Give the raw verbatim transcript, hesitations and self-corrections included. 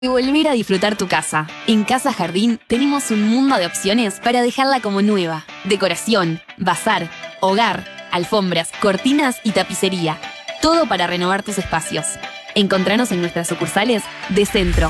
Y volver a disfrutar tu casa. En Casa Jardín tenemos un mundo de opciones para dejarla como nueva. Decoración, bazar, hogar, alfombras, cortinas y tapicería. Todo para renovar tus espacios. Encontranos en nuestras sucursales de Centro,